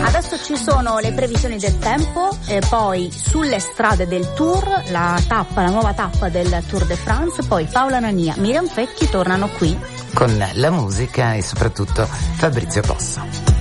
Adesso ci sono le previsioni del tempo, poi sulle strade del tour, la nuova tappa del Tour de France, poi Paola Nania, Miriam Pecchi tornano qui con la musica e soprattutto Fabrizio Posso.